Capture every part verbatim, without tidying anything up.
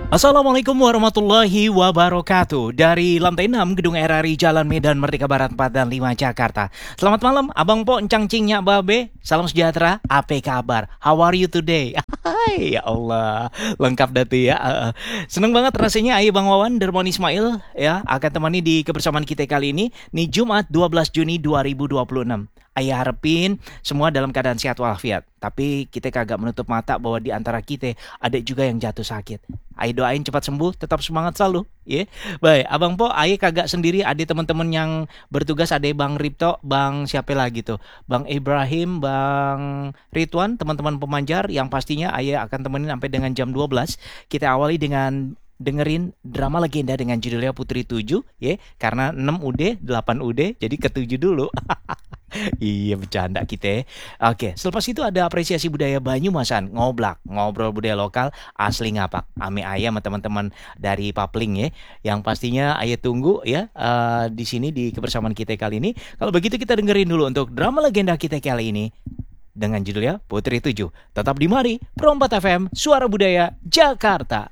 Assalamualaikum warahmatullahi wabarakatuh. Dari lantai enam Gedung R R I Jalan Medan Merdeka Barat empat dan lima Jakarta. Selamat malam Abang Po, Encang Cing, Nyak Babe. Salam sejahtera, apa kabar? How are you today? Hai, ya Allah, lengkap dah tuh ya. Uh, seneng banget rasanya Ayo Bang Wawan, Dermon Ismail ya akan temani di kebersamaan kita kali ini nih Jumat dua belas Juni dua ribu dua puluh enam. Ayah harapin semua dalam keadaan sehat walafiat. Tapi kita kagak menutup mata bahwa di antara kita ada juga yang jatuh sakit. Ayo doain cepat sembuh, tetap semangat selalu, ya. Yeah. Baik, Abang Po, ayo kagak sendiri, ada teman-teman yang bertugas, ada Bang Ripto, Bang siapa lagi tuh, Bang Ibrahim, Bang Ridwan, teman-teman pemanjar yang pastinya ayo akan temenin sampai dengan jam dua belas. Kita awali dengan dengerin drama legenda dengan judulnya Putri Tujuh, ya, karena enam udah, delapan udah, jadi ketujuh dulu. Iya, bercanda kita. Oke, selepas itu ada apresiasi budaya Banyumasan, ngoblak, ngobrol budaya lokal asli ngapak. Ame ayam sama teman-teman dari Papling ya, yang pastinya ayah tunggu ya uh, di sini di kebersamaan kita kali ini. Kalau begitu kita dengerin dulu untuk drama legenda kita kali ini dengan judulnya Putri Tujuh. Tetap di Mari, Pro empat F M, Suara Budaya Jakarta.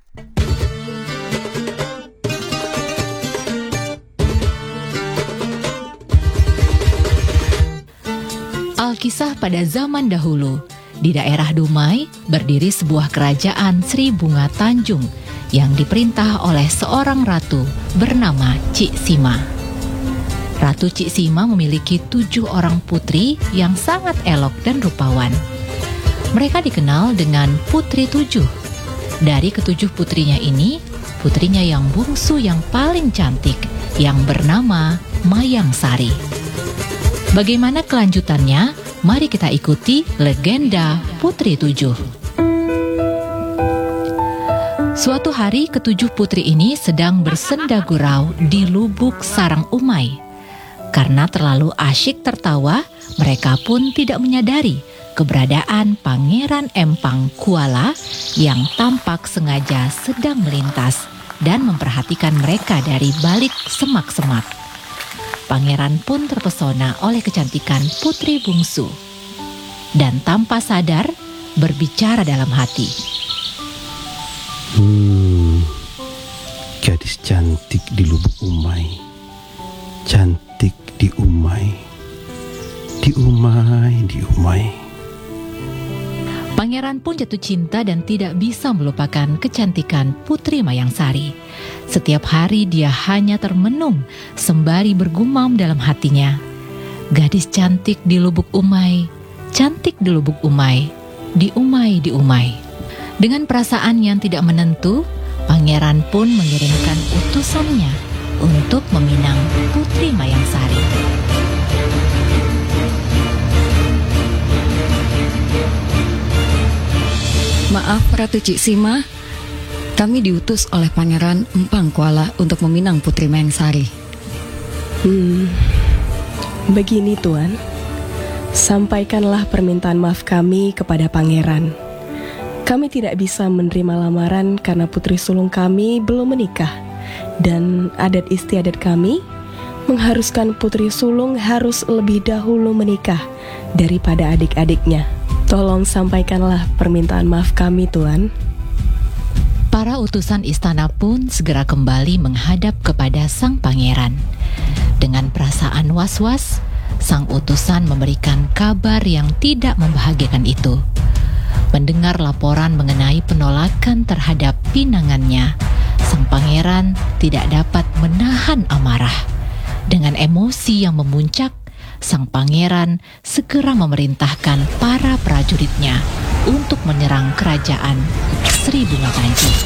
Alkisah pada zaman dahulu, di daerah Dumai berdiri sebuah kerajaan Sri Bunga Tanjung yang diperintah oleh seorang ratu bernama Cik Sima. Ratu Cik Sima memiliki tujuh orang putri yang sangat elok dan rupawan. Mereka dikenal dengan Putri Tujuh. Dari ketujuh putrinya ini, putrinya yang bungsu yang paling cantik yang bernama Mayang Sari. Bagaimana kelanjutannya? Mari kita ikuti legenda Putri Tujuh. Suatu hari ketujuh putri ini sedang bersenda gurau di lubuk sarang Umay. Karena terlalu asyik tertawa, mereka pun tidak menyadari keberadaan Pangeran Empang Kuala yang tampak sengaja sedang melintas dan memperhatikan mereka dari balik semak-semak. Pangeran pun terpesona oleh kecantikan putri bungsu dan tanpa sadar berbicara dalam hati. Hmm, gadis cantik di lubuk Umay, cantik di Umay, di Umay, di Umay. Pangeran pun jatuh cinta dan tidak bisa melupakan kecantikan Putri Mayang Sari. Setiap hari dia hanya termenung sembari bergumam dalam hatinya. Gadis cantik di lubuk Umay, cantik di lubuk Umay, di Umay, di Umay. Dengan perasaan yang tidak menentu, pangeran pun mengirimkan utusannya untuk meminang Putri Mayang Sari. Maaf Ratu Cik Sima, kami diutus oleh Pangeran Empang Kuala untuk meminang Putri Mayang Sari. Hmm, begini Tuan, sampaikanlah permintaan maaf kami kepada Pangeran. Kami tidak bisa menerima lamaran karena putri sulung kami belum menikah. Dan adat istiadat kami mengharuskan putri sulung harus lebih dahulu menikah daripada adik-adiknya. Tolong sampaikanlah permintaan maaf kami, Tuan. Para utusan istana pun segera kembali menghadap kepada sang pangeran. Dengan perasaan was-was, sang utusan memberikan kabar yang tidak membahagiakan itu. Mendengar laporan mengenai penolakan terhadap pinangannya, sang pangeran tidak dapat menahan amarah. Dengan emosi yang memuncak, sang pangeran segera memerintahkan para prajuritnya untuk menyerang kerajaan Sri Bunga Tanjung.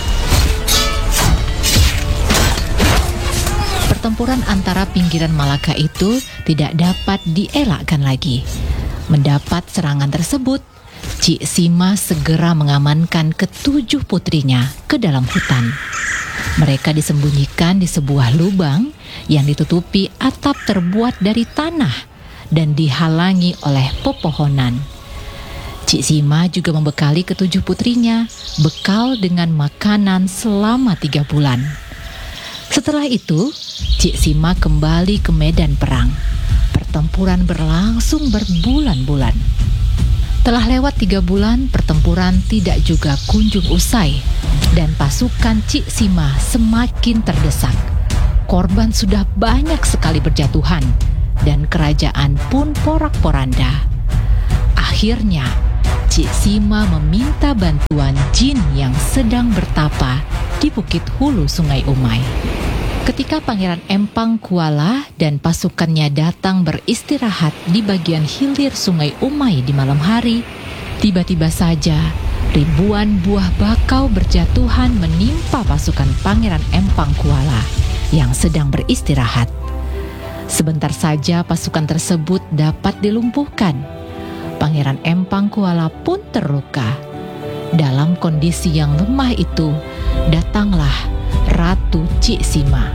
Pertempuran antara pinggiran Malaka itu tidak dapat dielakkan lagi. Mendapat serangan tersebut, Cik Sima segera mengamankan ketujuh putrinya ke dalam hutan. Mereka disembunyikan di sebuah lubang yang ditutupi atap terbuat dari tanah dan dihalangi oleh pepohonan. Cik Sima juga membekali ketujuh putrinya bekal dengan makanan selama tiga bulan. Setelah itu, Cik Sima kembali ke medan perang. Pertempuran berlangsung berbulan-bulan. Telah lewat tiga bulan, pertempuran tidak juga kunjung usai, dan pasukan Cik Sima semakin terdesak. Korban sudah banyak sekali berjatuhan, dan kerajaan pun porak-poranda. Akhirnya, Cik Sima meminta bantuan jin yang sedang bertapa di Bukit Hulu Sungai Umai. Ketika Pangeran Empang Kuala dan pasukannya datang beristirahat di bagian hilir Sungai Umai di malam hari, tiba-tiba saja ribuan buah bakau berjatuhan menimpa pasukan Pangeran Empang Kuala yang sedang beristirahat. Sebentar saja pasukan tersebut dapat dilumpuhkan. Pangeran Empang Kuala pun terluka. Dalam kondisi yang lemah itu, datanglah Ratu Cik Sima.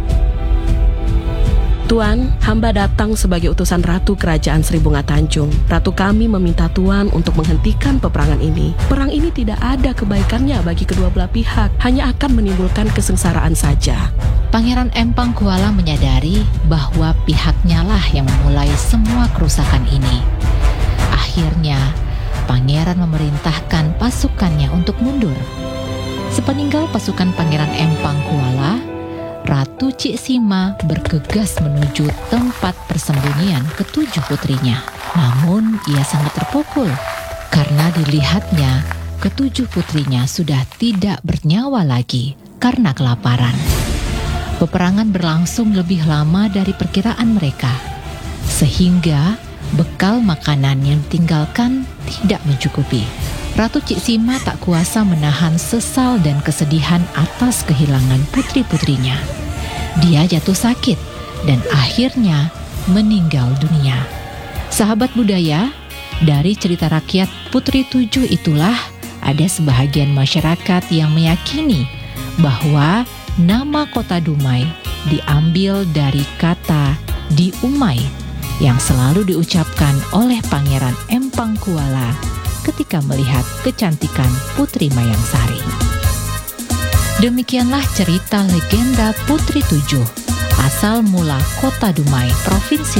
Tuan, hamba datang sebagai utusan Ratu Kerajaan Sri Bunga Tanjung. Ratu kami meminta Tuan untuk menghentikan peperangan ini. Perang ini tidak ada kebaikannya bagi kedua belah pihak, hanya akan menimbulkan kesengsaraan saja. Pangeran Empang Kuala menyadari bahwa pihaknya lah yang memulai semua kerusakan ini. Akhirnya, Pangeran memerintahkan pasukannya untuk mundur. Sepeninggal pasukan Pangeran Empang Kuala, Ratu Cik Sima bergegas menuju tempat persembunyian ketujuh putrinya. Namun ia sangat terpukul karena dilihatnya ketujuh putrinya sudah tidak bernyawa lagi karena kelaparan. Peperangan berlangsung lebih lama dari perkiraan mereka, sehingga bekal makanan yang ditinggalkan tidak mencukupi. Ratu Cik Sima tak kuasa menahan sesal dan kesedihan atas kehilangan putri-putrinya. Dia jatuh sakit dan akhirnya meninggal dunia. Sahabat budaya, dari cerita rakyat Putri Tujuh itulah ada sebahagian masyarakat yang meyakini bahwa nama kota Dumai diambil dari kata di Umai yang selalu diucapkan oleh Pangeran Empang Kuala ketika melihat kecantikan Putri Mayangsari. Demikianlah cerita legenda Putri Tujuh, asal mula kota Dumai, Provinsi